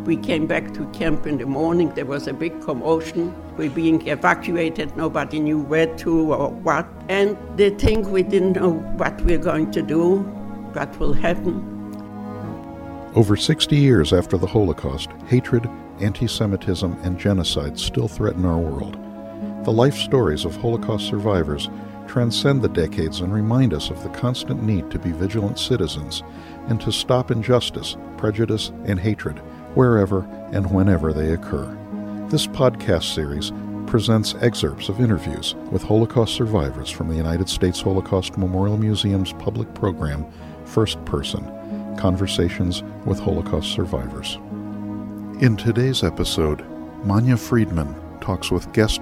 We came back to camp in the morning. There was a big commotion. We're being evacuated. Nobody knew where to or what. And they think we didn't know what we're going to do, what will happen. Over 60 years after the Holocaust, hatred, anti-Semitism, and genocide still threaten our world. The life stories of Holocaust survivors transcend the decades and remind us of the constant need to be vigilant citizens and to stop injustice, prejudice, and hatred wherever and whenever they occur. This podcast series presents excerpts of interviews with Holocaust survivors from the United States Holocaust Memorial Museum's public program, First Person, Conversations with Holocaust Survivors. In today's episode, Manya Friedman talks with guest